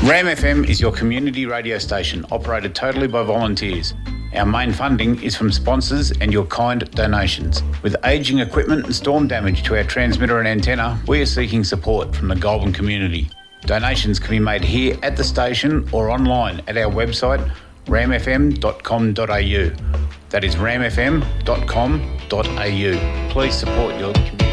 Ram FM is your community radio station operated totally by volunteers. Our main funding is from sponsors and your kind donations. With ageing equipment and storm damage to our transmitter and antenna, we are seeking support from the Goulburn community. Donations can be made here at the station or online at our website ramfm.com.au. That is ramfm.com.au. Please support your community.